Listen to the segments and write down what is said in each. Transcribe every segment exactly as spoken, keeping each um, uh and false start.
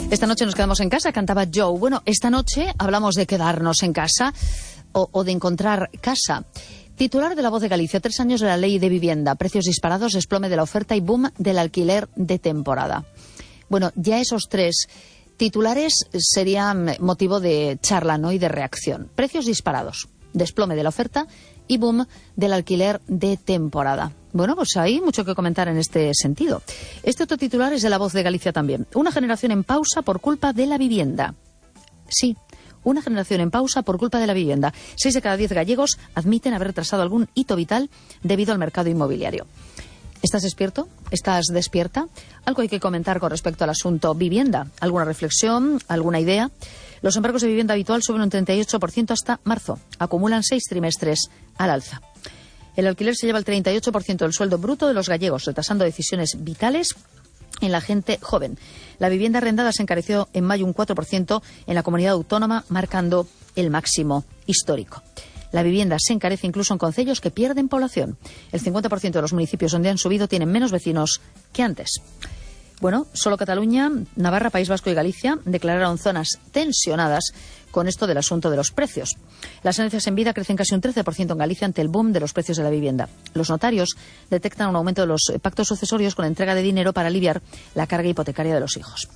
Esta noche nos quedamos en casa, cantaba Joe. Bueno, esta noche hablamos de quedarnos en casa o, o de encontrar casa. Titular de La Voz de Galicia, tres años de la ley de vivienda, precios disparados, desplome de la oferta y boom del alquiler de temporada. Bueno, ya esos tres titulares serían motivo de charla, ¿no?, y de reacción. Precios disparados, desplome de la oferta y boom del alquiler de temporada. Bueno, pues hay mucho que comentar en este sentido. Este otro titular es de La Voz de Galicia también. Una generación en pausa por culpa de la vivienda. Sí, una generación en pausa por culpa de la vivienda. Seis de cada diez gallegos admiten haber retrasado algún hito vital debido al mercado inmobiliario. ¿Estás despierto? ¿Estás despierta? Algo hay que comentar con respecto al asunto vivienda. ¿Alguna reflexión? ¿Alguna idea? Los embargos de vivienda habitual suben un treinta y ocho por ciento hasta marzo. Acumulan seis trimestres al alza. El alquiler se lleva el treinta y ocho por ciento del sueldo bruto de los gallegos, retrasando decisiones vitales en la gente joven. La vivienda arrendada se encareció en mayo un cuatro por ciento en la comunidad autónoma, marcando el máximo histórico. La vivienda se encarece incluso en concellos que pierden población. El cincuenta por ciento de los municipios donde han subido tienen menos vecinos que antes. Bueno, solo Cataluña, Navarra, País Vasco y Galicia declararon zonas tensionadas con esto del asunto de los precios. Las herencias en vida crecen casi un trece por ciento en Galicia ante el boom de los precios de la vivienda. Los notarios detectan un aumento de los pactos sucesorios con entrega de dinero para aliviar la carga hipotecaria de los hijos.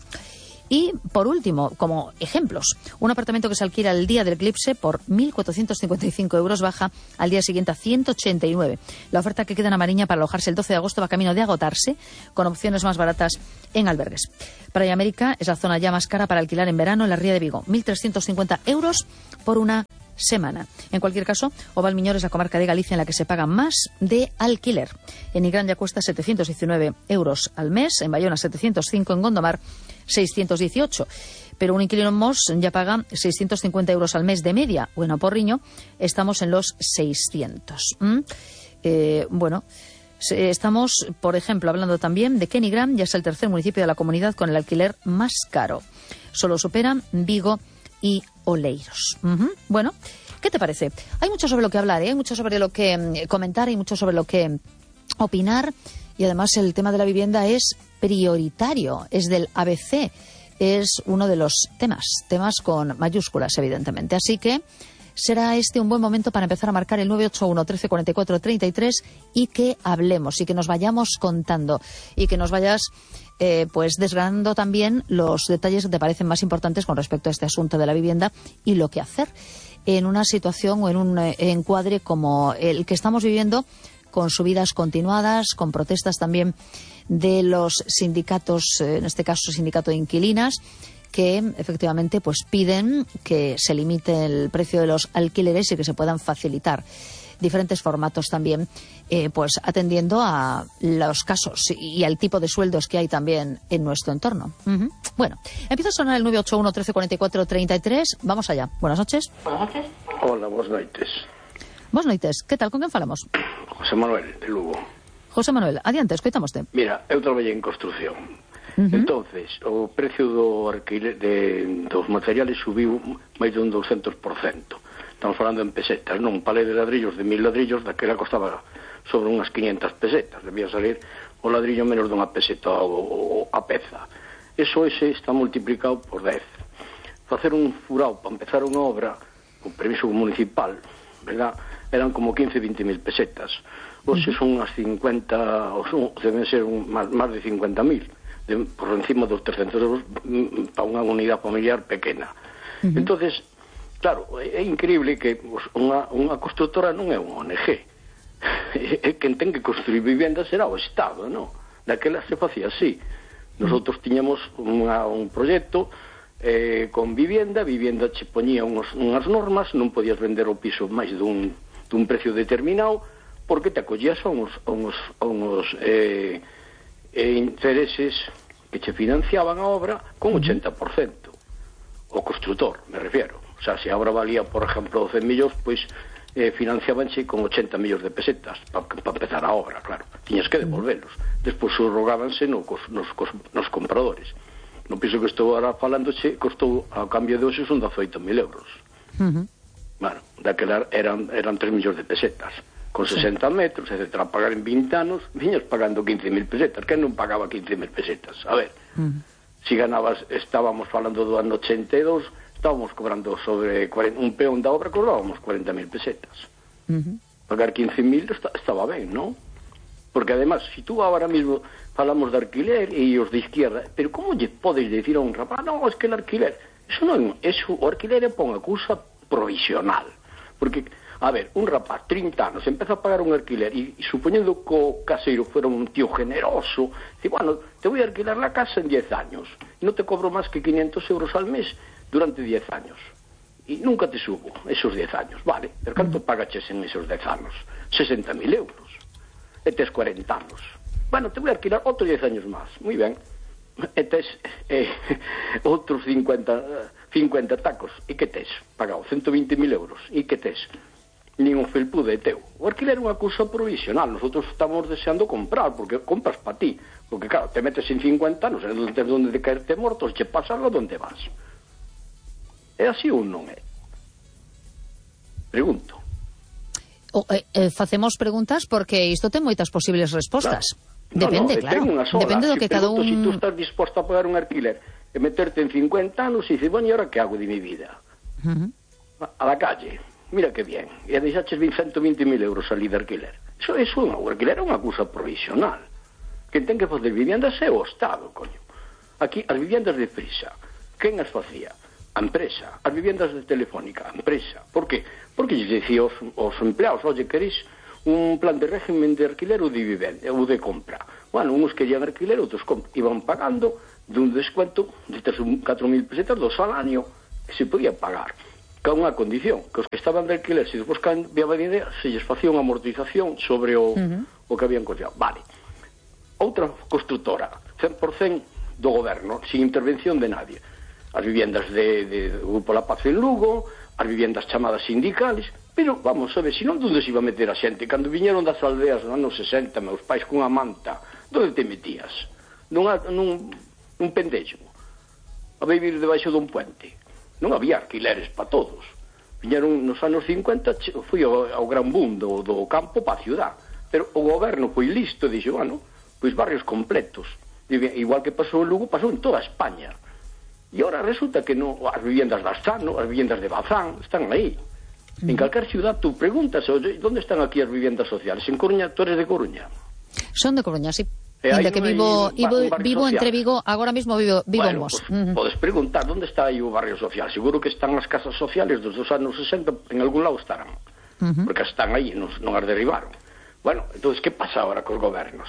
Y, por último, como ejemplos, un apartamento que se alquila el día del eclipse por mil cuatrocientos cincuenta y cinco euros baja al día siguiente a ciento ochenta y nueve. La oferta que queda en Amariña para alojarse el doce de agosto va camino de agotarse, con opciones más baratas en albergues. Praia América es la zona ya más cara para alquilar en verano en la Ría de Vigo, mil trescientos cincuenta euros por una semana. En cualquier caso, Ovalmiñor es la comarca de Galicia en la que se paga más de alquiler. En Nigrán ya cuesta setecientos diecinueve euros al mes, en Bayona setecientos cinco, en Gondomar seiscientos dieciocho. Pero un inquilino en Mos ya paga seiscientos cincuenta euros al mes de media. Bueno, a Porriño estamos en los seiscientos. ¿Mm? Eh, bueno, estamos, por ejemplo, hablando también de que Nigrán ya es el tercer municipio de la comunidad con el alquiler más caro. Solo superan Vigo y Oleiros. Uh-huh. Bueno, ¿qué te parece? Hay mucho sobre lo que hablar, ¿eh? Hay mucho sobre lo que eh, comentar, hay mucho sobre lo que opinar, y además el tema de la vivienda es prioritario, es del A B C, es uno de los temas, temas con mayúsculas, evidentemente. Así que será este un buen momento para empezar a marcar el nueve ocho uno, trece cuarenta y cuatro, treinta y tres y que hablemos y que nos vayamos contando y que nos vayas eh, pues desgranando también los detalles que te parecen más importantes con respecto a este asunto de la vivienda y lo que hacer en una situación o en un eh, encuadre como el que estamos viviendo, con subidas continuadas, con protestas también de los sindicatos, eh, en este caso sindicato de inquilinas, que efectivamente pues piden que se limite el precio de los alquileres y que se puedan facilitar diferentes formatos también, eh, pues atendiendo a los casos y al tipo de sueldos que hay también en nuestro entorno. Uh-huh. Bueno, empieza a sonar el nueve ocho uno, trece cuarenta y cuatro, treinta y tres. Vamos allá. Buenas noches. Buenas noches. Hola, buenas noites. Buenas noites. Que tal? Con quen falamos? José Manuel, de Lugo. José Manuel, adiante, escoitamoste. Mira, eu traballei en construción. Uh-huh. Entonces, o precio do alquiler de, dos materiales subiu máis de un doscientos por ciento. Estamos falando en pesetas, non? Un palé de ladrillos de mil ladrillos, daquela costaba sobre unhas quinientas pesetas. Debía salir o ladrillo menos dunha peseta o, o a peza. Eso ese está multiplicado por dez. Facer un furado para empezar unha obra, con permiso municipal, verdad, eran como quince, veinte mil pesetas. Hoxe son unhas cincuenta, ou son, deben ser un, máis, máis de cincuenta mil, de, por encima dos trescentos euros para unha unidade familiar pequena. Uh-huh. Entonces, claro, é, é increíble que unha, unha constructora non é unha O N G. É quen ten que construir vivienda será o Estado, non? Daquela se facía así. Nosotros tiñamos unha, un proxecto eh, con vivienda, vivienda che poñía unos, unhas normas, non podías vender o piso máis dun, dun precio determinado, porque te acollías a uns, a uns, a uns eh, eh, intereses que che financiaban a obra con ochenta por ciento. O construtor, me refiero. O sea, se a obra valía, por exemplo, doce millóns, pois eh, financiabanche con ochenta millóns de pesetas para pa empezar a obra, claro. Tiñas que devolverlos. Despois subrogábanse no, nos, nos compradores. No piso que estou ahora falandoche, costou, a cambio de hoxe, son dezoito mil euros. Uh-huh. Bueno, daquela eran, eran tres millóns de pesetas. Con sesenta metros, etcétera, a pagar en vinte anos, viñas pagando quince mil pesetas. Quen non pagaba quince mil pesetas? A ver, uh-huh. si ganabas, estábamos falando do ano ochenta e dous, estábamos cobrando sobre cuarenta, un peón da obra, cobrábamos cuarenta mil pesetas. Uh-huh. Pagar quince mil está, estaba ben, non? Porque además, si tú ahora mismo falamos de alquiler e os de izquierda, pero como lle podes decir a un rapaz, non, es que el alquiler, eso non, eso, o alquiler é pon a cousa provisional, porque a ver, un rapaz, trinta anos, empeza a pagar un alquiler e, e supoñendo que o caseiro fuera un tío generoso, dice, bueno, te voy a alquilar la casa en diez años, no te cobro más que quinientos euros al mes durante diez años, e nunca te subo esos diez años, vale, pero canto pagaches en esos diez anos? sesenta mil euros, e tes cuarenta anos, bueno, te voy a alquilar otros diez años más, muy ben, e tes eh, outros cincuenta, cincuenta tacos, e que tes? Pagado ciento veinte mil euros, e que tes? Nin un felpude teu. O alquiler é unha cousa provisional. Nosotros estamos deseando comprar, porque compras para ti. Porque, claro, te metes en cincuenta anos, non tens donde de caerte mortos, che pasas a donde vas. É así ou non é? Pregunto. O, eh, eh, facemos preguntas porque isto ten moitas posibles respostas. Claro. Depende, no, no, claro. Depende do que cada un... Si tú estás disposto a pagar un alquiler e meterte en cincuenta anos e dices, bueno, e ahora que hago de mi vida? Uh-huh. A la calle. Mira que bien, e deixaches ciento veinte mil euros ali de alquiler. Eso, eso é un alquiler, é unha cousa provisional. Quen ten que facer viviendas é o Estado, coño. Aquí, as viviendas de prisa, quen as facía? A empresa. As viviendas de Telefónica, a empresa. Por que? Porque lles dicía aos, aos empleados, oye, queréis un plan de régimen de alquiler ou de vivenda, ou de compra. Bueno, uns querían alquiler, outros iban pagando dun descuento de catro mil pesetas do salario que se podía pagar. Que unha condición, que os que estaban de alquiler, se despois cambiaba de idea, se lles facía unha amortización sobre o, uh-huh. o que habían considerado. Vale. Outra constructora, cen por cento do goberno, sin intervención de nadie. As viviendas de, de, de Grupo La Paz en Lugo, as viviendas chamadas sindicales, pero vamos a ver, se non, onde se iba a meter a xente? Cando viñeron das aldeas nos anos sesenta, meus pais cunha manta, onde te metías? Nun, nun, nun pendello, a vivir debaixo dun puente. Non había alquileres para todos. Viñeron nos anos cincuenta, foi ao, ao gran boom do, do campo para a ciudad. Pero o goberno foi listo e dixo, bueno, pois barrios completos. Igual que pasou en Lugo, pasou en toda España. E agora resulta que no, as viviendas de Astano, as viviendas de Bazán, están aí. Mm. En calquer ciudad tú preguntas, oye, ¿dónde están aquí as viviendas sociales? En Coruña, tú eres de Coruña? Son de Coruña, sí. Ainda que vivo, vivo, vivo entre Vigo, agora mismo vivo, vivo bueno, en Mos. Pues, uh-huh. Podes preguntar, onde está aí o barrio social? Seguro que están as casas sociales dos dos anos sesenta, en algún lado estarán. Uh-huh. Porque están aí, non, non as derribaron. Bueno, entonces, que pasa ahora cos gobernos?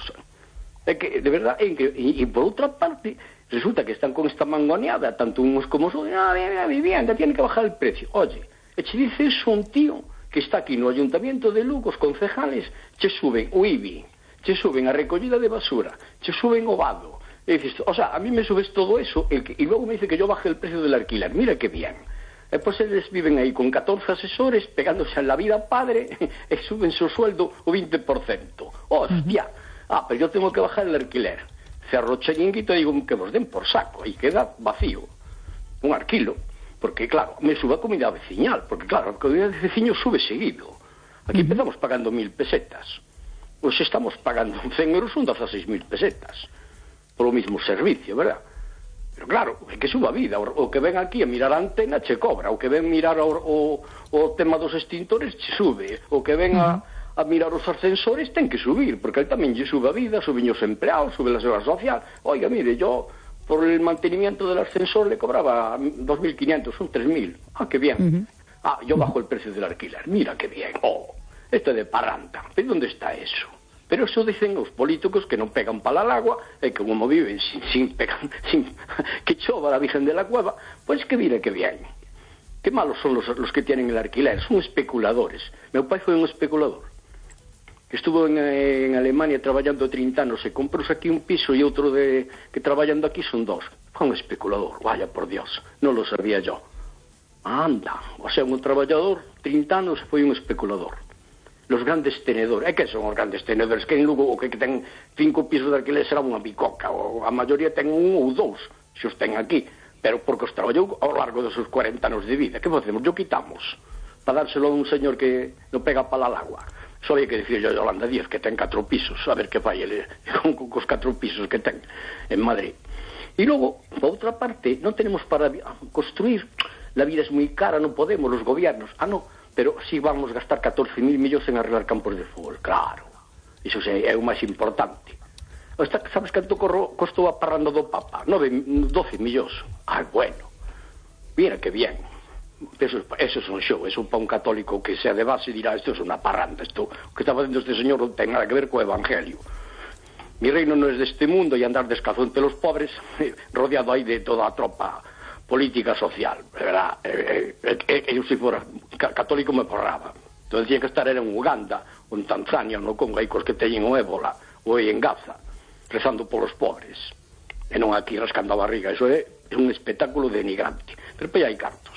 É que, de verdad, é que, e, e por outra parte, resulta que están con esta mangoneada, tanto uns como son, ah, a vivienda, tiene que bajar el precio. Oye, e che dice eso un tío que está aquí no Ayuntamiento de Lugo, os concejales, che suben o I B I, che suben a recollida de basura, che suben o vado. E dices, o sea, a mí me subes todo eso el que, y luego me dice que yo baje el precio del alquiler. Mira qué bien. E pues eles viven aí con catorce asesores pegándose en la vida padre e suben su sueldo o veinte por ciento. Hostia. Ah, pero yo tengo que bajar el alquiler. Cerro chiringuito e digo que vos den por saco e queda vacío. Un alquilo. Porque, claro, me sube a comida veciñal. Porque, claro, a comida de veciño sube seguido. Aquí uh-huh. empezamos pagando mil pesetas. Pois estamos pagando cen euros, son dieciséis mil pesetas polo mismo servicio, verdad? Pero claro, é que suba a vida. O que ven aquí a mirar a antena che cobra, o que ven mirar o, o, o tema dos extintores che sube, o que ven a, a mirar os ascensores ten que subir, porque él tamén lle sube a vida, suben os empleados, sube la seguridad social. Oiga, mire, yo por el mantenimiento del ascensor le cobraba dos mil quinientos, son tres mil. Ah, qué bien. Uh-huh. Ah, yo bajo el precio del alquiler. Mira qué bien. Oh, esto de parranda. ¿Pero dónde está eso? Pero eso dicen os políticos que non pegan pala al agua e que como viven sin, sin pegar, sin que chova la Virgen de la Cueva, pues que mire que bien. Qué malos son los, los que tienen el alquiler, son especuladores. Meu pai foi un especulador. Que estuvo en, en Alemania traballando trinta anos e comprou aquí un piso e outro de que traballando aquí son dos. Foi un especulador, vaya por Dios, non lo sabía yo. Anda, o sea, un traballador, trinta anos foi un especulador. Los grandes tenedores, é que son os grandes tenedores, que en Lugo o que ten cinco pisos de alquiler será unha bicoca, ou a maioría ten un ou dous, se os ten aquí, pero porque os traballou ao largo dos seus cuarenta anos de vida. Que facemos? Yo quitamos, para dárselo a un señor que non pega pala al agua. Só hai que dicir yo a Yolanda Díaz que ten catro pisos, a ver que fai ele con, con os catro pisos que ten en Madrid. Y luego, por otra parte, no tenemos para construir, la vida es muy cara, no podemos, los gobiernos, ah, no, pero sí vamos a gastar catorce mil millones en arreglar campos de fútbol, claro, iso é o máis importante. Sabes canto costou a parranda do Papa? doce millóns. Ah, bueno, mira que bien. Eso, eso es un show, eso para un católico que sea de base dirá, esto es una parranda, esto que está facendo este señor non ten nada que ver co evangelio. Mi reino non é deste mundo e andar descalzo entre los pobres, rodeado aí de toda a tropa política social, verdad? Eh, eh, eh, eu se fora católico me porraba. Entón decía que estar era en Uganda, ou en Tanzania, no Congo, aí cos que teñen o ébola, ou aí en Gaza, rezando polos pobres, e non aquí rascando a barriga. Eso é, é un espectáculo denigrante, pero pois hai cartos.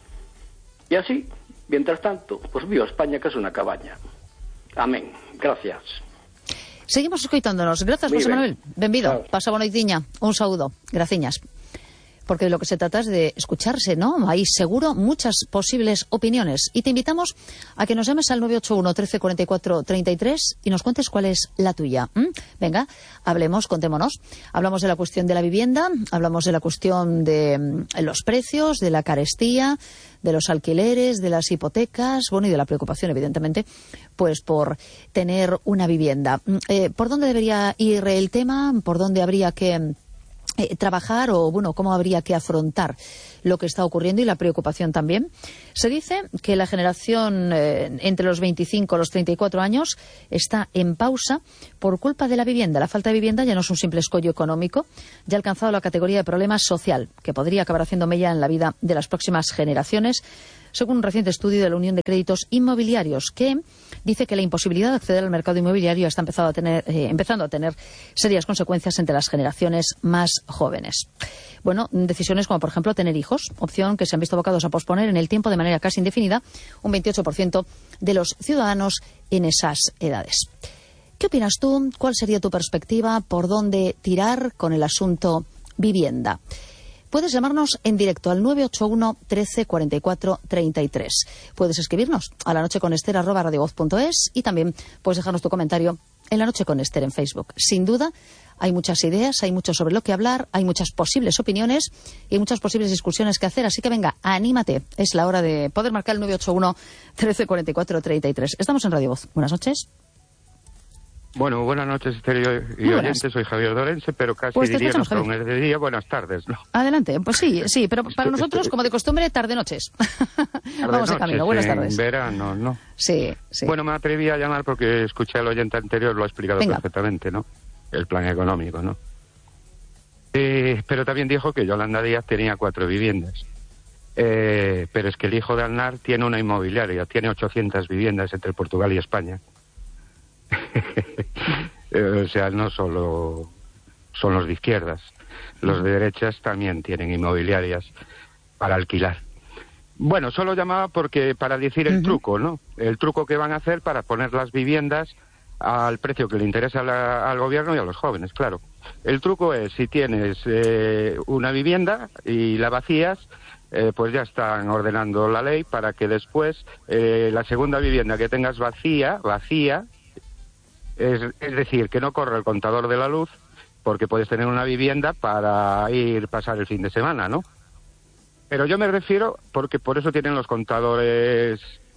E así, mientras tanto, pues viva España, que es una cabaña. Amén. Gracias. Seguimos escoitándonos. Grazas, José Manuel. Benvido. Pasa boa noitiña. Un saúdo. Graciñas. Porque de lo que se trata es de escucharse, ¿no? Hay seguro muchas posibles opiniones. Y te invitamos a que nos llames al nueve ocho uno, trece, cuarenta y cuatro, treinta y tres y nos cuentes cuál es la tuya. ¿Mm? Venga, hablemos, contémonos. Hablamos de la cuestión de la vivienda, hablamos de la cuestión de mm, los precios, de la carestía, de los alquileres, de las hipotecas, bueno, y de la preocupación, evidentemente, pues por tener una vivienda. Eh, ¿Por dónde debería ir el tema? ¿Por dónde habría que Eh, trabajar o, bueno, cómo habría que afrontar lo que está ocurriendo y la preocupación también? Se dice que la generación eh, entre los veinticinco y los treinta y cuatro años está en pausa por culpa de la vivienda. La falta de vivienda ya no es un simple escollo económico, ya ha alcanzado la categoría de problema social, que podría acabar haciendo mella en la vida de las próximas generaciones, según un reciente estudio de la Unión de Créditos Inmobiliarios, que dice que la imposibilidad de acceder al mercado inmobiliario está empezado a tener, eh, empezando a tener serias consecuencias entre las generaciones más jóvenes. Bueno, decisiones como, por ejemplo, tener hijos, opción que se han visto abocados a posponer en el tiempo de manera casi indefinida un veintiocho por ciento de los ciudadanos en esas edades. ¿Qué opinas tú? ¿Cuál sería tu perspectiva? ¿Por dónde tirar con el asunto vivienda? Puedes llamarnos en directo al nueve ocho uno, trece, cuarenta y cuatro, treinta y tres. Puedes escribirnos a la noche con Ester arroba radiovoz punto es y también puedes dejarnos tu comentario en La Noche con Ester en Facebook. Sin duda, hay muchas ideas, hay mucho sobre lo que hablar, hay muchas posibles opiniones y hay muchas posibles discusiones que hacer. Así que venga, anímate. Es la hora de poder marcar el nueve ocho uno, trece, cuarenta y cuatro, treinta y tres. Estamos en Radio Voz. Buenas noches. Bueno, buenas noches, Esther y oyentes. Soy Javier Dorense, pero casi pues diría no son de día, buenas tardes, ¿no? Adelante, pues sí, sí, pero para nosotros, como de costumbre, tarde-noches. Vamos de camino, buenas tardes. En verano, ¿no? Sí, sí. Bueno, me atreví a llamar porque escuché al oyente anterior, lo ha explicado Venga. perfectamente, ¿no? El plan económico, ¿no? Eh, pero también dijo que Yolanda Díaz tenía cuatro viviendas. Eh, pero es que el hijo de Aznar tiene una inmobiliaria, tiene ochocientas viviendas entre Portugal y España. O sea, no solo son los de izquierdas, los de derechas también tienen inmobiliarias para alquilar. Bueno, solo llamaba porque para decir el uh-huh. truco, ¿no? El truco que van a hacer para poner las viviendas al precio que le interesa a la, al gobierno y a los jóvenes, claro. El truco es, si tienes eh, una vivienda y la vacías, eh, pues ya están ordenando la ley para que después eh, la segunda vivienda que tengas vacía, vacía, Es, es decir, que no corre el contador de la luz, porque puedes tener una vivienda para ir pasar el fin de semana, ¿no? Pero yo me refiero, porque por eso tienen los contadores,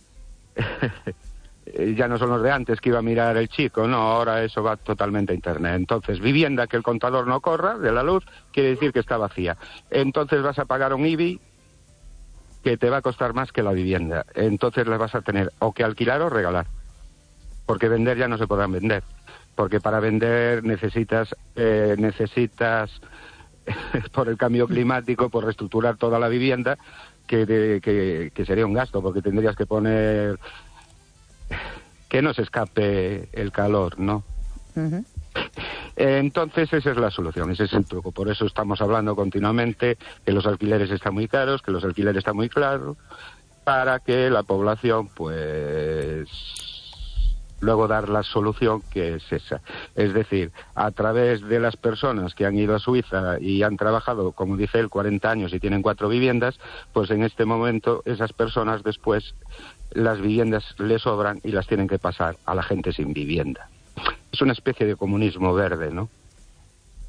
ya no son los de antes que iba a mirar el chico, no, ahora eso va totalmente a Internet. Entonces, vivienda que el contador no corra de la luz, quiere decir que está vacía. Entonces vas a pagar un I B I que te va a costar más que la vivienda. Entonces la vas a tener o que alquilar o regalar. Porque vender ya no se podrán vender, porque para vender necesitas eh, necesitas por el cambio climático, por reestructurar toda la vivienda, que, de, que, que sería un gasto, porque tendrías que poner que no se escape el calor, ¿no? Uh-huh. Entonces esa es la solución, ese es el truco. Por eso estamos hablando continuamente que los alquileres están muy caros, que los alquileres están muy caros, para que la población, pues, luego dar la solución que es esa. Es decir, a través de las personas que han ido a Suiza y han trabajado, como dice él, cuarenta años y tienen cuatro viviendas, pues en este momento esas personas después las viviendas les sobran y las tienen que pasar a la gente sin vivienda. Es una especie de comunismo verde, ¿no?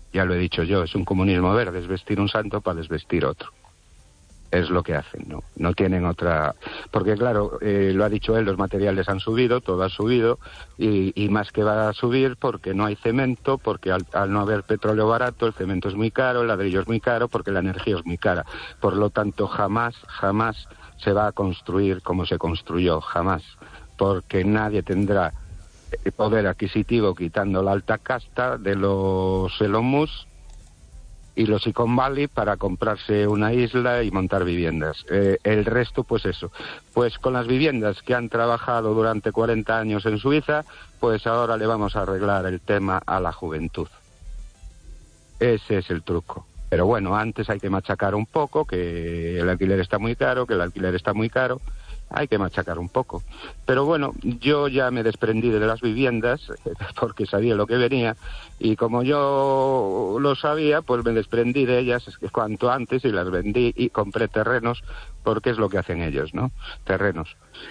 Ya lo he dicho yo, es un comunismo verde, es vestir un santo para desvestir otro. Es lo que hacen, ¿no? No tienen otra... Porque, claro, eh, lo ha dicho él, los materiales han subido, todo ha subido, y, y más que va a subir porque no hay cemento, porque al, al no haber petróleo barato, el cemento es muy caro, el ladrillo es muy caro, porque la energía es muy cara. Por lo tanto, jamás, jamás se va a construir como se construyó, jamás. Porque nadie tendrá poder adquisitivo quitando la alta casta de los Elon Musk y los Silicon Valley para comprarse una isla y montar viviendas. Eh, el resto, pues eso. Pues con las viviendas que han trabajado durante cuarenta años en Suiza, pues ahora le vamos a arreglar el tema a la juventud. Ese es el truco. Pero bueno, antes hay que machacar un poco, que el alquiler está muy caro, que el alquiler está muy caro. Hay que machacar un poco. Pero bueno, yo ya me desprendí de las viviendas porque sabía lo que venía y como yo lo sabía, pues me desprendí de ellas cuanto antes y las vendí y compré terrenos porque es lo que hacen ellos, ¿no? Terrenos.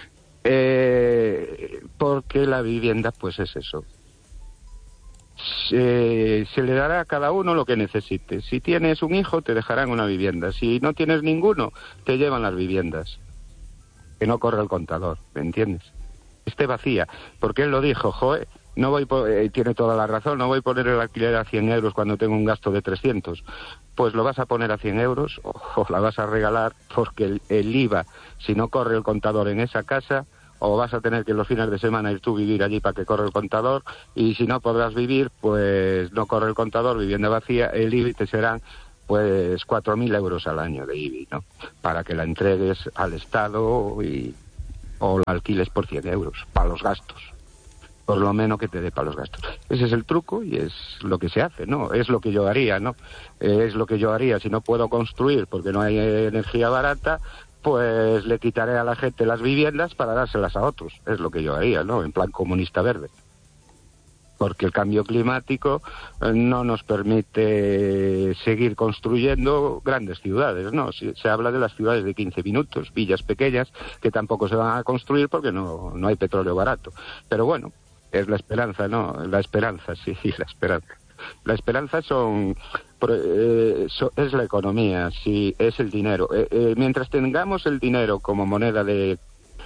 Eh, porque la vivienda, pues es eso. Se, se le dará a cada uno lo que necesite. Si tienes un hijo, te dejarán una vivienda. Si no tienes ninguno, te llevan las viviendas. Que no corre el contador, ¿me entiendes? Esté vacía, porque él lo dijo, joe, no voy por, eh, tiene toda la razón, no voy a poner el alquiler a cien euros cuando tengo un gasto de trescientos. Pues lo vas a poner a cien euros o, o la vas a regalar porque el, el I V A, si no corre el contador en esa casa, o vas a tener que los fines de semana ir tú a vivir allí para que corra el contador, y si no podrás vivir, pues no corre el contador, vivienda vacía, el I V A te serán pues cuatro mil euros al año de I B I, ¿no? Para que la entregues al Estado y o la alquiles por cien euros, para los gastos. Por lo menos que te dé para los gastos. Ese es el truco y es lo que se hace, ¿no? Es lo que yo haría, ¿no? Eh, es lo que yo haría. Si no puedo construir porque no hay energía barata, pues le quitaré a la gente las viviendas para dárselas a otros. Es lo que yo haría, ¿no? En plan comunista verde. Porque el cambio climático no nos permite seguir construyendo grandes ciudades, ¿no? Se, se habla de las ciudades de quince minutos, villas pequeñas, que tampoco se van a construir porque no, no hay petróleo barato. Pero bueno, es la esperanza, ¿no? La esperanza, sí, la esperanza. La esperanza son, eh, so, es la economía, sí, es el dinero. Eh, eh, mientras tengamos el dinero como moneda de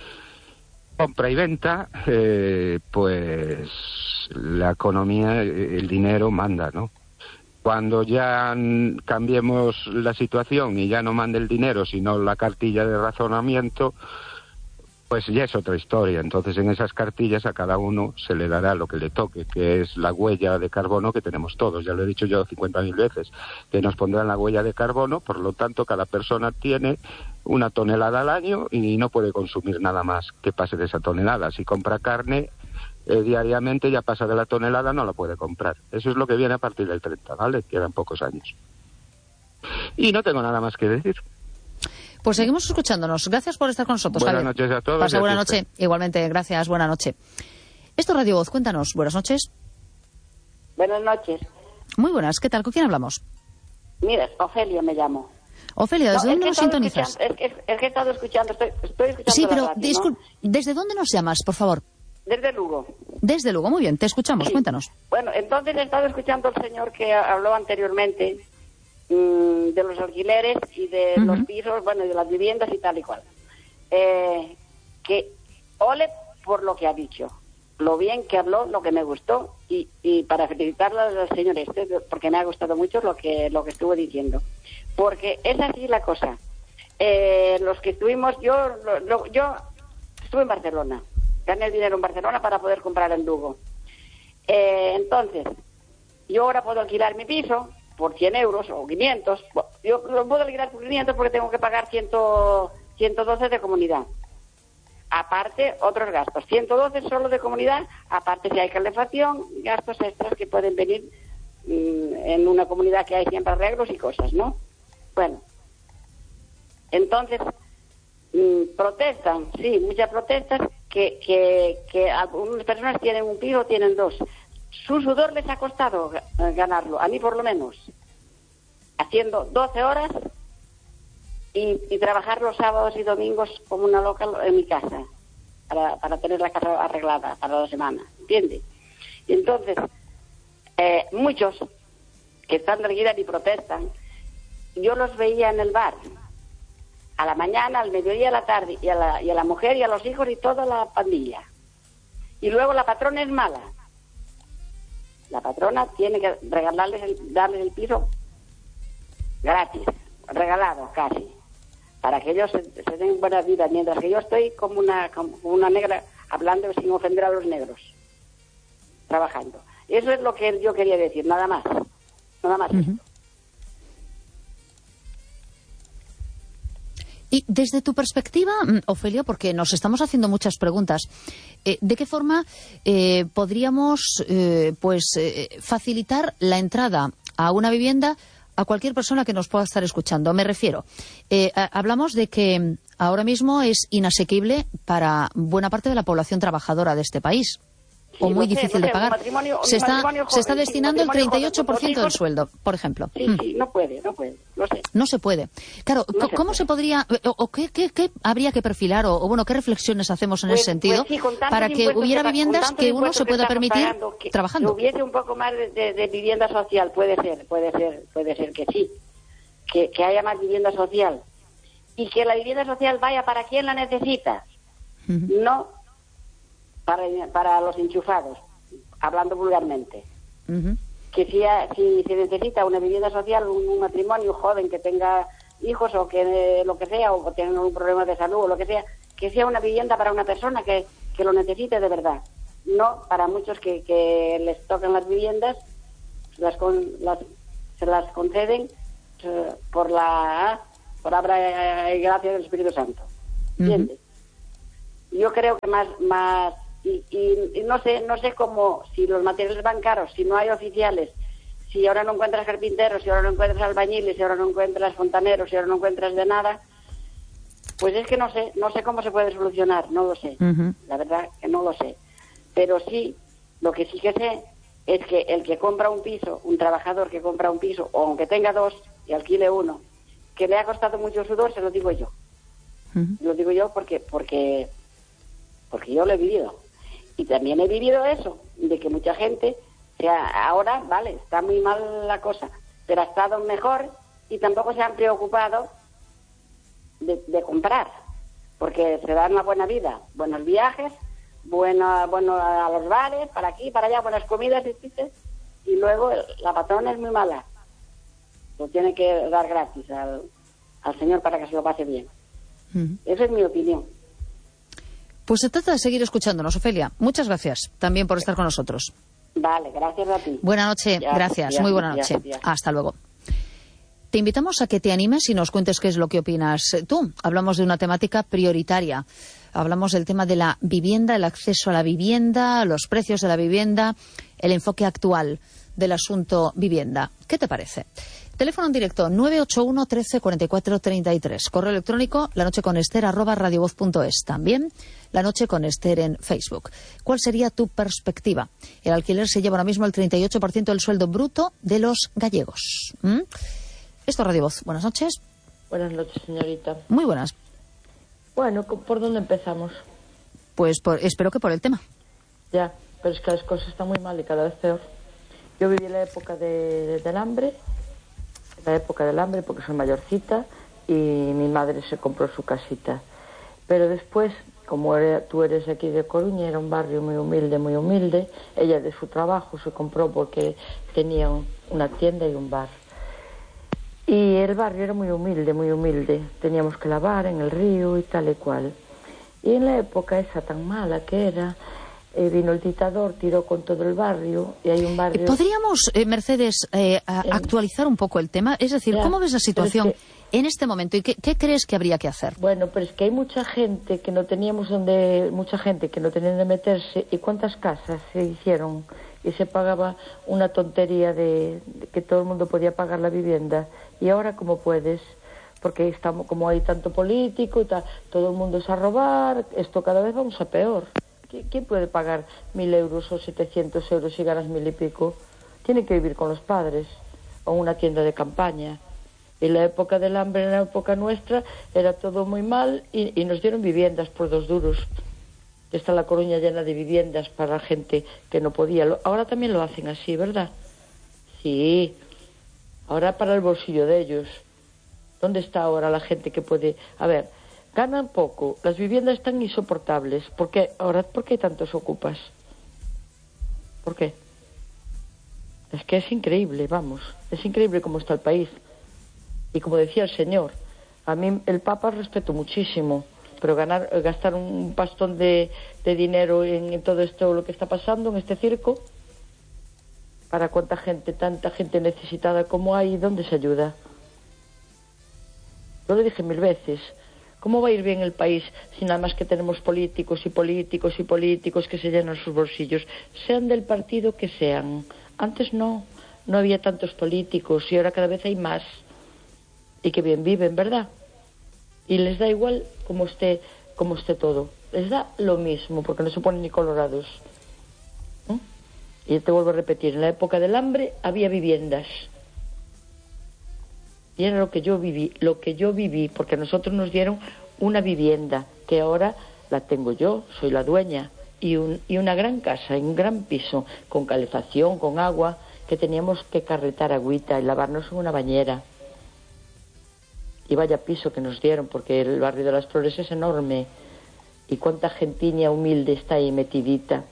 compra y venta, eh, pues la economía, el dinero manda, ¿no? Cuando ya cambiemos la situación y ya no mande el dinero, sino la cartilla de razonamiento, pues ya es otra historia. Entonces en esas cartillas a cada uno se le dará lo que le toque, que es la huella de carbono que tenemos todos. Ya lo he dicho yo cincuenta mil veces, que nos pondrán la huella de carbono, por lo tanto cada persona tiene una tonelada al año y no puede consumir nada más que pase de esa tonelada. Si compra carne eh, diariamente ya pasa de la tonelada, no la puede comprar. Eso es lo que viene a partir del treinta, ¿vale? Quedan pocos años. Y no tengo nada más que decir. Pues seguimos escuchándonos. Gracias por estar con nosotros, Buenas Javier. noches a todos. Pasa buena noche. Igualmente, gracias. Buena noche. Esto es Radio Voz. Cuéntanos. Buenas noches. Buenas noches. Muy buenas. ¿Qué tal? ¿Con quién hablamos? Mira, Ofelia me llamo. Ofelia, ¿desde no, dónde nos sintonizas? Es que, es que he estado escuchando, estoy, estoy escuchando Sí, pero la radio, disculpe, ¿no? ¿desde dónde nos llamas, por favor? Desde Lugo. Desde Lugo, muy bien, te escuchamos, Sí. Cuéntanos. Bueno, entonces he estado escuchando al señor que habló anteriormente mmm, de los alquileres y de Uh-huh. los pisos, bueno, y de las viviendas y tal y cual. Eh, que ole por lo que ha dicho, lo bien que habló, lo que me gustó, y, y para felicitarla al señor este, porque me ha gustado mucho lo que lo que estuvo diciendo. Porque es así la cosa. Eh, los que estuvimos, yo, lo, lo, yo estuve en Barcelona, gané dinero en Barcelona para poder comprar en Lugo. Eh, entonces, yo ahora puedo alquilar mi piso por cien euros o quinientos. Yo lo puedo alquilar por quinientos porque tengo que pagar ciento doce de comunidad. Aparte, otros gastos. ciento doce solo de comunidad, aparte si hay calefacción, gastos extras que pueden venir mmm, en una comunidad que hay siempre arreglos y cosas, ¿no? Bueno, entonces, mmm, protestan, sí, muchas protestas, que, que, que algunas personas tienen un piso, tienen dos. Su sudor les ha costado ganarlo, a mí por lo menos, haciendo doce horas y, y trabajar los sábados y domingos como una loca en mi casa, para, para tener la casa arreglada para la semana, ¿entiende? Y entonces, eh, muchos que están erguidas y protestan, yo los veía en el bar, a la mañana, al mediodía, a la tarde, y a la, y a la mujer y a los hijos y toda la pandilla. Y luego la patrona es mala. La patrona tiene que regalarles el, darles el piso gratis, regalado casi, para que ellos se, se den buena vida, mientras que yo estoy como una, como una negra, hablando sin ofender a los negros, trabajando. Eso es lo que yo quería decir, nada más. Nada más. Uh-huh. Y desde tu perspectiva, Ofelia, porque nos estamos haciendo muchas preguntas, eh, ¿de qué forma eh, podríamos eh, pues eh, facilitar la entrada a una vivienda a cualquier persona que nos pueda estar escuchando? Me refiero, eh, a, hablamos de que ahora mismo es inasequible para buena parte de la población trabajadora de este país. O sí, muy sé, difícil no sé, de pagar. Se está, joven, se está destinando el treinta y ocho por ciento del sueldo, por ejemplo. Sí, mm. sí, no puede, no puede, lo sé. No se puede. Claro, no ¿cómo se, se podría, o, o qué, qué, qué habría que perfilar, o, o bueno, qué reflexiones hacemos en pues, ese sentido, pues sí, para que hubiera que, viviendas que uno se pueda permitir pagando, que, trabajando? Que hubiese un poco más de, de, de vivienda social, puede ser, puede ser, puede ser que sí. Que, que haya más vivienda social. Y que la vivienda social vaya para quien la necesita, uh-huh. no para, para los enchufados, hablando vulgarmente. Uh-huh. Que si, si se necesita una vivienda social, un, un matrimonio joven que tenga hijos o que lo que sea, o que tenga un problema de salud o lo que sea, que sea una vivienda para una persona que, que lo necesite de verdad. No para muchos que, que les tocan las viviendas, las, con, las se las conceden por la por obra y gracia del Espíritu Santo. ¿Entiendes? Uh-huh. Yo creo que más más y, y, y no sé no sé cómo, si los materiales van caros, si no hay oficiales, si ahora no encuentras carpinteros, si ahora no encuentras albañiles, si ahora no encuentras fontaneros, si ahora no encuentras de nada, pues es que no sé, no sé cómo se puede solucionar, no lo sé. Uh-huh. La verdad que no lo sé. Pero sí, lo que sí que sé es que el que compra un piso, un trabajador que compra un piso, o aunque tenga dos y alquile uno, que le ha costado mucho sudor, se lo digo yo. Uh-huh. Lo digo yo porque porque porque yo lo he vivido. Y también he vivido eso, de que mucha gente, o sea, ahora, vale, está muy mal la cosa, pero ha estado mejor y tampoco se han preocupado de, de comprar, porque se dan una buena vida, buenos viajes, bueno, bueno a los bares, para aquí, para allá, buenas comidas, y luego la patrona es muy mala. Lo tiene que dar gratis al, al señor para que se lo pase bien. Uh-huh. Esa es mi opinión. Pues se trata de seguir escuchándonos, Ofelia. Muchas gracias también por estar con nosotros. Vale, gracias a ti. Buena noche, ya, gracias, ya, muy buena noche. Ya, ya. Hasta luego. Te invitamos a que te animes y nos cuentes qué es lo que opinas tú. Hablamos de una temática prioritaria. Hablamos del tema de la vivienda, el acceso a la vivienda, los precios de la vivienda, el enfoque actual del asunto vivienda. ¿Qué te parece? Teléfono en directo nueve ocho uno, trece, cuarenta y cuatro, treinta y tres. Correo electrónico lanocheconester arroba radiovoz punto es. También La Noche con Ester en Facebook. ¿Cuál sería tu perspectiva? El alquiler se lleva ahora mismo el treinta y ocho por ciento del sueldo bruto de los gallegos. ¿Mm? Esto es Radio Voz. Buenas noches. Buenas noches, señorita. Muy buenas. Bueno, ¿por dónde empezamos? Pues por, espero que por el tema. Ya, pero es que las cosas están muy mal y cada vez peor. Yo viví la época de, de, del hambre, la época del hambre porque soy mayorcita y mi madre se compró su casita. Pero después, como era, tú eres aquí de Coruña, era un barrio muy humilde, muy humilde, ella de su trabajo se compró porque tenía un, una tienda y un bar. Y el barrio era muy humilde, muy humilde. Teníamos que lavar en el río y tal y cual. Y en la época esa tan mala que era, eh, vino el dictador, tiró con todo el barrio y hay un barrio... ¿Podríamos, eh, Mercedes, eh, a, eh, actualizar un poco el tema? Es decir, ya, ¿cómo ves la situación es que, en este momento y qué, qué crees que habría que hacer? Bueno, pero es que hay mucha gente que no teníamos donde... Mucha gente que no tenía donde meterse. ¿Y cuántas casas se hicieron? Y se pagaba una tontería de, de que todo el mundo podía pagar la vivienda. Y ahora, ¿cómo puedes? Porque estamos, como hay tanto político y tal, todo el mundo es a robar, esto cada vez vamos a peor. ¿Quién puede pagar mil euros o setecientos euros si ganas mil y pico? Tiene que vivir con los padres o una tienda de campaña. En la época del hambre, en la época nuestra, era todo muy mal y, y nos dieron viviendas por dos duros. Está La Coruña llena de viviendas para gente que no podía. Ahora también lo hacen así, ¿verdad? Sí. ahora para el bolsillo de ellos. ¿Dónde está ahora la gente que puede...? A ver, ganan poco, las viviendas están insoportables. ¿Por qué? Ahora, ¿por qué tantos ocupas? ¿Por qué? Es que es increíble, vamos, es increíble cómo está el país. Y como decía el señor, a mí el Papa respeto muchísimo, pero ganar, gastar un pastón de, de dinero en, en todo esto, lo que está pasando en este circo, para cuánta gente, tanta gente necesitada como hay, ¿dónde se ayuda? Yo lo dije mil veces, ¿cómo va a ir bien el país si nada más que tenemos políticos y políticos y políticos que se llenan sus bolsillos, sean del partido que sean? Antes no, no había tantos políticos y ahora cada vez hay más. Y que bien viven, ¿verdad? Y les da igual cómo esté, cómo esté todo. Les da lo mismo, porque no se ponen ni colorados. ¿Eh? Y te vuelvo a repetir, en la época del hambre había viviendas. Y era lo que yo viví, lo que yo viví, porque a nosotros nos dieron una vivienda, que ahora la tengo yo, soy la dueña. Y, un, y una gran casa, un gran piso, con calefacción, con agua, que teníamos que carretar agüita y lavarnos en una bañera. Y vaya piso que nos dieron, porque el barrio de las Flores es enorme. Y cuánta gentiña humilde está ahí metidita.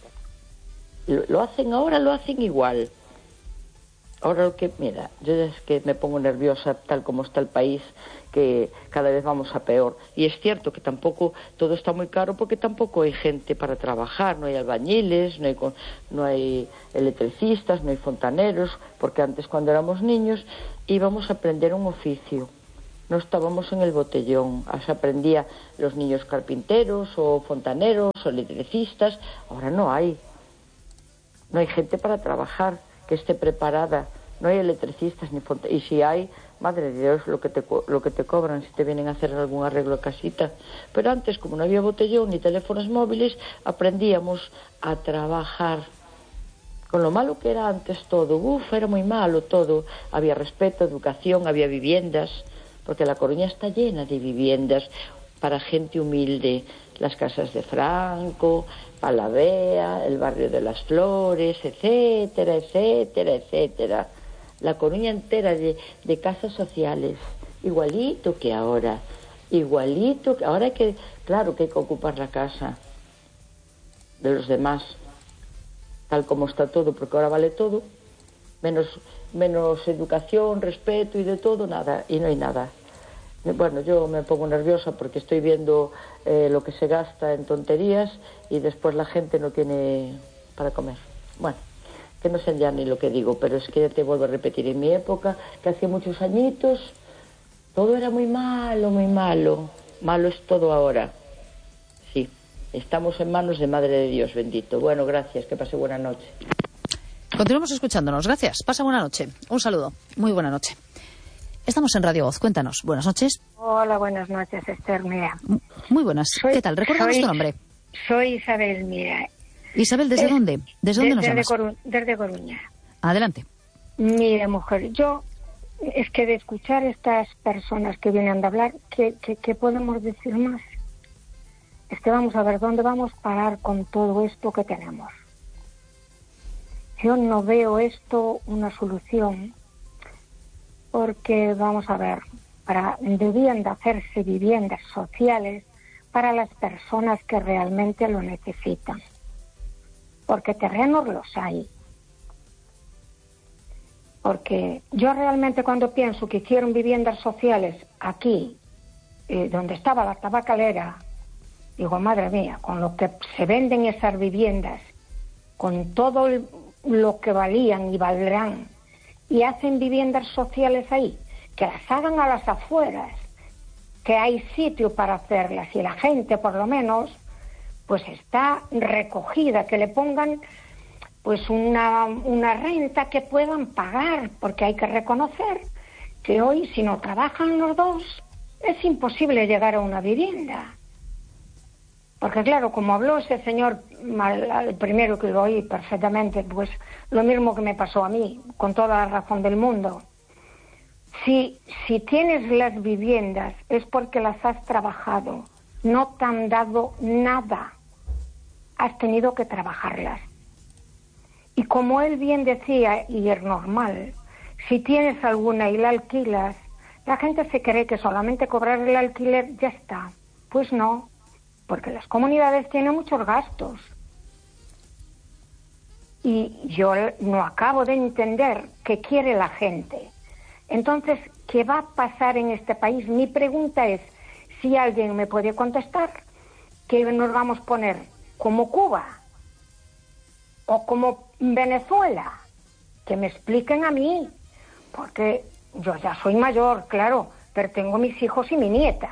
Lo, lo hacen ahora, lo hacen igual. Ahora lo que, mira, yo es que me pongo nerviosa tal como está el país, que cada vez vamos a peor. Y es cierto que tampoco todo está muy caro, porque tampoco hay gente para trabajar, no hay albañiles, no hay, no hay electricistas, no hay fontaneros, porque antes cuando éramos niños íbamos a aprender un oficio. No estábamos en el botellón, se aprendía los niños carpinteros o fontaneros o electricistas. Ahora no hay, no hay gente para trabajar que esté preparada, no hay electricistas ni fontaneros, y si hay, madre de Dios, lo que te lo que te cobran si te vienen a hacer algún arreglo a casita. Pero antes, como no había botellón ni teléfonos móviles, aprendíamos a trabajar. Con lo malo que era antes todo, uff, era muy malo todo. Había respeto, educación, había viviendas, porque La Coruña está llena de viviendas para gente humilde. Las casas de Franco, Palavea, el barrio de las Flores, etcétera, etcétera, etcétera. La Coruña entera de, de casas sociales, igualito que ahora, igualito que ahora. Hay que, claro que hay que ocupar la casa de los demás, tal como está todo, porque ahora vale todo, menos, menos educación, respeto y de todo, nada, y no hay nada. Bueno, yo me pongo nerviosa porque estoy viendo eh, lo que se gasta en tonterías y después la gente no tiene para comer. Bueno, que no sé ya ni lo que digo, pero es que ya te vuelvo a repetir, en mi época, que hacía muchos añitos, todo era muy malo, muy malo. Malo es todo ahora. Sí, estamos en manos de Madre de Dios, bendito. Bueno, gracias, que pase buena noche. Continuamos escuchándonos, gracias. Pasa buena noche. Un saludo. Muy buena noche. Estamos en Radio Voz, cuéntanos. Buenas noches. Hola, buenas noches, Esther, mira. Muy buenas. Soy, ¿Qué tal? Recuérdanos tu nombre. Soy Isabel, mira. Isabel, ¿desde eh, dónde? ¿Desde dónde nos llamas? Coru desde Coruña. Adelante. Mira, mujer, yo, es que de escuchar estas personas que vienen a hablar, ¿qué, qué, qué podemos decir más? Es que vamos a ver dónde vamos a parar con todo esto que tenemos. Yo no veo esto una solución, porque, vamos a ver, para, debían de hacerse viviendas sociales para las personas que realmente lo necesitan. Porque terrenos los hay. Porque yo realmente cuando pienso que hicieron viviendas sociales aquí, eh, donde estaba la tabacalera, digo, madre mía, con lo que se venden esas viviendas, con todo el, lo que valían y valdrán, y hacen viviendas sociales ahí, que las hagan a las afueras, que hay sitio para hacerlas, y la gente por lo menos pues está recogida, que le pongan pues una, una renta que puedan pagar, porque hay que reconocer que hoy si no trabajan los dos es imposible llegar a una vivienda. Porque claro, como habló ese señor, el primero que lo oí perfectamente, pues lo mismo que me pasó a mí, con toda la razón del mundo. Si, si tienes las viviendas es porque las has trabajado, no te han dado nada, has tenido que trabajarlas. Y como él bien decía, y es normal, si tienes alguna y la alquilas, la gente se cree que solamente cobrar el alquiler ya está. Pues no, porque las comunidades tienen muchos gastos. Y yo no acabo de entender qué quiere la gente. Entonces, ¿qué va a pasar en este país? Mi pregunta es, si alguien me puede contestar, ¿que nos vamos a poner como Cuba o como Venezuela? Que me expliquen a mí, porque yo ya soy mayor, claro, pero tengo mis hijos y mi nieta.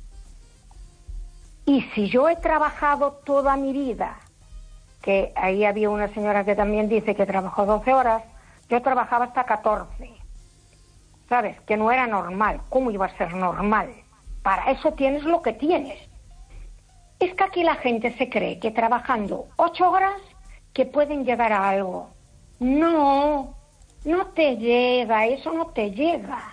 Y si yo he trabajado toda mi vida, que ahí había una señora que también dice que trabajó doce horas, yo trabajaba hasta catorce, ¿sabes? Que no era normal. ¿Cómo iba a ser normal? Para eso tienes lo que tienes. Es que aquí la gente se cree que trabajando ocho horas que pueden llegar a algo. No, no te llega, eso no te llega.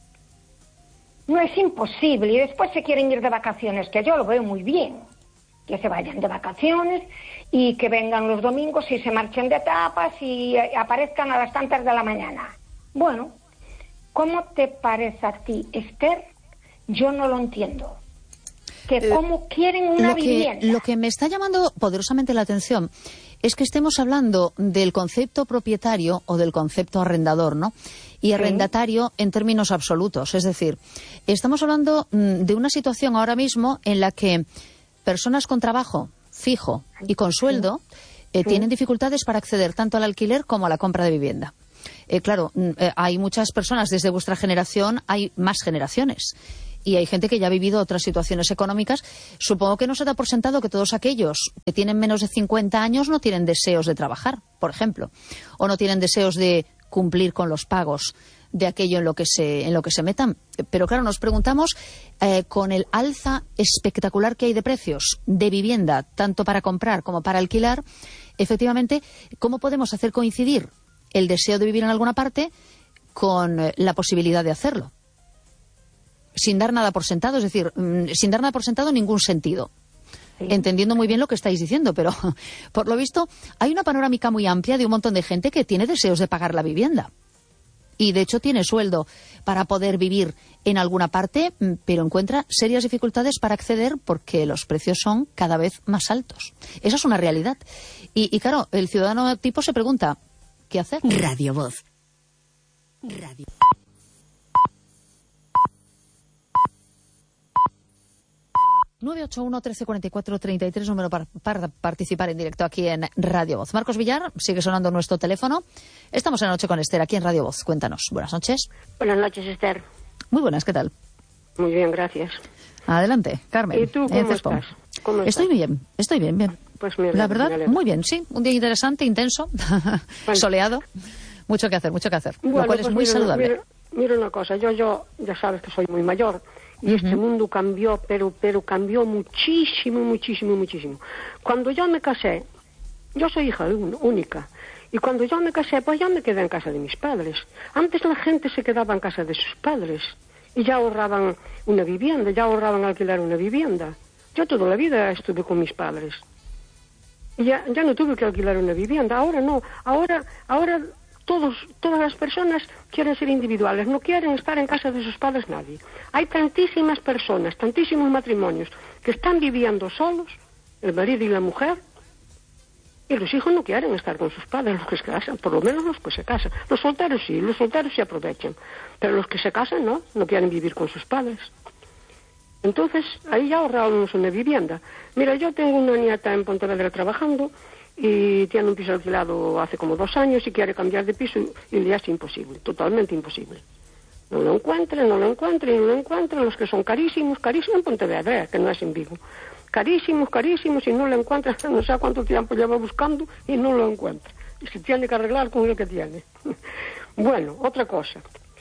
No, es imposible. Y después se quieren ir de vacaciones, que yo lo veo muy bien. Que se vayan de vacaciones y que vengan los domingos y se marchen de tapas y aparezcan a las tantas de la mañana. Bueno, ¿cómo te parece a ti, Esther? Yo no lo entiendo. Que cómo quieren una lo que, vivienda. Lo que me está llamando poderosamente la atención es que estemos hablando del concepto propietario o del concepto arrendador, ¿no? Y arrendatario sí. En términos absolutos. Es decir, estamos hablando de una situación ahora mismo en la que personas con trabajo fijo y con sueldo eh, sí. tienen dificultades para acceder tanto al alquiler como a la compra de vivienda. Eh, claro, eh, hay muchas personas desde vuestra generación, hay más generaciones. Y hay gente que ya ha vivido otras situaciones económicas. Supongo que no se da por sentado que todos aquellos que tienen menos de cincuenta años no tienen deseos de trabajar, por ejemplo, o no tienen deseos de cumplir con los pagos de aquello en lo que se, en lo que se metan. Pero claro, nos preguntamos, eh, con el alza espectacular que hay de precios de vivienda, tanto para comprar como para alquilar, efectivamente, ¿cómo podemos hacer coincidir el deseo de vivir en alguna parte con eh, la posibilidad de hacerlo? Sin dar nada por sentado, es decir, sin dar nada por sentado en ningún sentido. Sí. Entendiendo muy bien lo que estáis diciendo, pero por lo visto hay una panorámica muy amplia de un montón de gente que tiene deseos de pagar la vivienda. Y de hecho tiene sueldo para poder vivir en alguna parte, pero encuentra serias dificultades para acceder porque los precios son cada vez más altos. Eso es una realidad. Y, y claro, el ciudadano tipo se pregunta, ¿qué hacer? Radio Voz. Radio. nueve ocho uno, trece cuarenta y cuatro, treinta y tres, número para, para participar en directo aquí en Radio Voz. Marcos Villar, sigue sonando nuestro teléfono. Estamos en la noche con Esther, aquí en Radio Voz. Cuéntanos. Buenas noches. Buenas noches, Esther. Muy buenas, ¿qué tal? Muy bien, gracias. Adelante, Carmen. ¿Y tú cómo estás? ¿Cómo estás? Estoy muy bien, estoy bien, bien. Pues mira, la verdad, muy bien, sí. Un día interesante, intenso, bueno. soleado. Mucho que hacer, mucho que hacer. Bueno, lo cual pues es muy mira, saludable. Mira, mira una cosa, yo, yo, ya sabes que soy muy mayor. Y uh-huh. este mundo cambió, pero, pero cambió muchísimo, muchísimo, muchísimo. Cuando yo me casé, yo soy hija única, y cuando yo me casé, pues ya me quedé en casa de mis padres. Antes la gente se quedaba en casa de sus padres, y ya ahorraban una vivienda, ya ahorraban alquilar una vivienda. Yo toda la vida estuve con mis padres. Y ya, ya no tuve que alquilar una vivienda, ahora no, ahora, ahora... Todos, todas las personas quieren ser individuales, no quieren estar en casa de sus padres nadie. Hay tantísimas personas, tantísimos matrimonios que están viviendo solos, el marido y la mujer, y los hijos no quieren estar con sus padres, los que se casan, por lo menos los que se casan. Los solteros sí, los solteros se aprovechan, pero los que se casan no, no quieren vivir con sus padres. Entonces, ahí ya ahorramos una vivienda. Mira, yo tengo una nieta en Pontevedra trabajando, y tiene un piso alquilado hace como dos años y quiere cambiar de piso y le es imposible, totalmente imposible. No lo encuentran, no lo encuentran y no lo encuentran, los que son carísimos, carísimos en Pontevedra, que no es en Vigo. Carísimos, carísimos y no lo encuentran, no sé cuánto tiempo lleva buscando y no lo encuentra. Y se tiene que arreglar con lo que tiene. Bueno, otra cosa.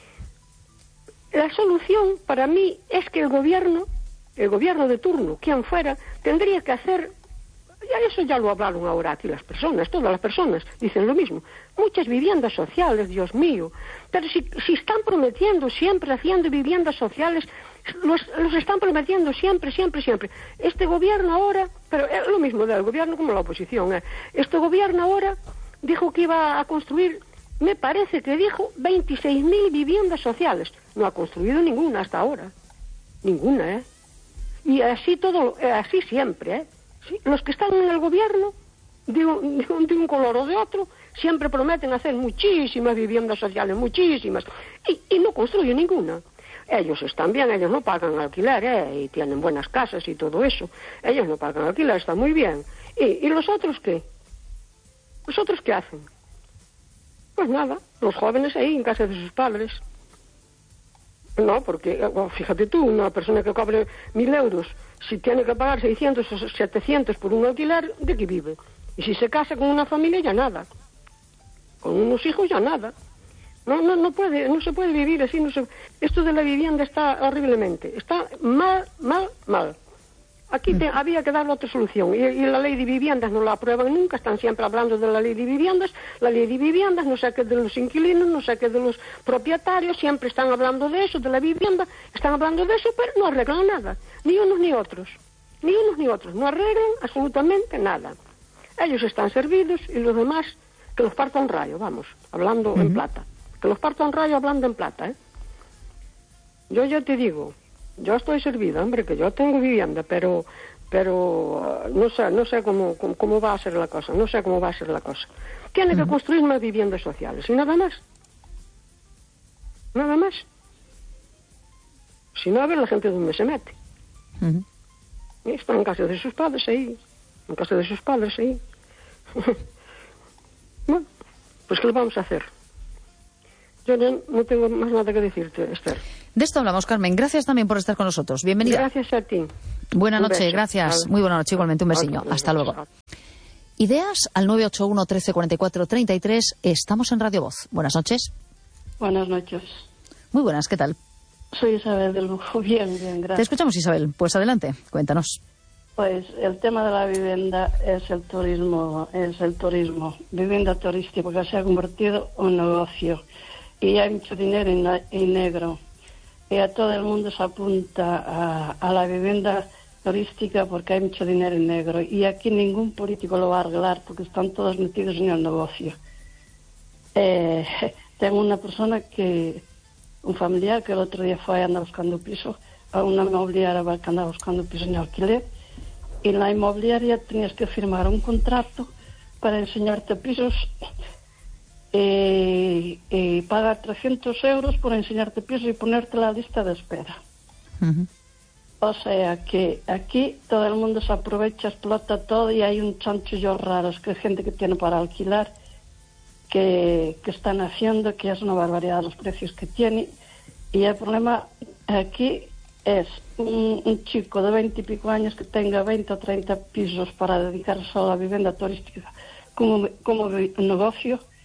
La solución para mí es que el gobierno, el gobierno de turno, quien fuera, tendría que hacer... Ya eso ya lo hablaron ahora aquí las personas, todas las personas dicen lo mismo. Muchas viviendas sociales, Dios mío. Pero si, si están prometiendo siempre, haciendo viviendas sociales, los, los están prometiendo siempre, siempre, siempre. Este gobierno ahora, pero es lo mismo del gobierno como la oposición, ¿eh? Este gobierno ahora dijo que iba a construir me parece que dijo veintiséis mil viviendas sociales. No ha construido ninguna hasta ahora. Ninguna, ¿eh? Y así todo, así siempre, ¿eh? Sí, los que están en el gobierno, de un, de, un, de un color o de otro, siempre prometen hacer muchísimas viviendas sociales, muchísimas, y, y no construyen ninguna. Ellos están bien, ellos no pagan alquiler, ¿eh? Y tienen buenas casas y todo eso. Ellos no pagan alquiler, está muy bien. ¿Y, y los otros qué? ¿Los otros qué hacen? Pues nada, los jóvenes ahí en casa de sus padres. No, porque, oh, fíjate tú, una persona que cobre mil euros, si tiene que pagar seiscientos o setecientos por un alquiler, ¿de qué vive? Y si se casa con una familia, ya nada. Con unos hijos, ya nada. No, no, no puede, no se puede vivir así. No se... Esto de la vivienda está horriblemente. Está mal, mal, mal. Aquí te, había que darle otra solución. Y, y la ley de viviendas no la aprueban nunca. Están siempre hablando de la ley de viviendas. La ley de viviendas, no sé qué de los inquilinos, no sé qué de los propietarios. Siempre están hablando de eso, de la vivienda. Están hablando de eso, pero no arreglan nada. Ni unos ni otros. Ni unos ni otros. No arreglan absolutamente nada. Ellos están servidos y los demás que los parta un rayo, vamos, hablando uh-huh. en plata. Que los parta un rayo hablando en plata, ¿eh? Yo ya te digo... Yo estoy servida, hombre, que yo tengo vivienda, pero pero uh, no sé, no sé cómo, cómo, cómo va a ser la cosa, no sé cómo va a ser la cosa. Tiene uh-huh. que construir más viviendas sociales, y nada más. Nada más. Si no, a ver la gente dónde se mete. Uh-huh. Y están en casa de sus padres ahí, en casa de sus padres ahí. Bueno, pues ¿qué le vamos a hacer? Yo no, no tengo más nada que decirte, Esther. De esto hablamos, Carmen. Gracias también por estar con nosotros. Bienvenida. Gracias a ti. Buena un noche, beso. gracias. Al... Muy buena noche, igualmente. Un besillo. Al... Hasta luego. Al... Ideas al nueve ocho uno, trece, cuarenta y cuatro, treinta y tres. Estamos en Radio Voz. Buenas noches. Buenas noches. Muy buenas, ¿qué tal? Soy Isabel del Lujo. Bien, bien, gracias. Te escuchamos, Isabel. Pues adelante, cuéntanos. Pues el tema de la vivienda es el turismo, es el turismo. Vivienda turística, porque se ha convertido en un negocio. Y hay mucho dinero en negro. Y a todo el mundo se apunta a, a la vivienda turística porque hay mucho dinero en negro. Y aquí ningún político lo va a arreglar porque están todos metidos en el negocio. Eh, tengo una persona que, un familiar que el otro día fue a andar buscando piso, a una inmobiliaria que andaba buscando piso en alquiler. Y en la inmobiliaria tenías que firmar un contrato para enseñarte pisos. Eh, eh, pagar trescientos euros por enseñarte pisos y ponerte la lista de espera. Uh-huh. O sea que aquí todo el mundo se aprovecha, explota todo y hay un chanchullo raros, que hay gente que tiene para alquilar, que, que están haciendo, que es una barbaridad los precios que tiene. Y el problema aquí es un, un chico de veinte y pico años que tenga veinte o treinta pisos para dedicarse a la vivienda turística como, como negocio.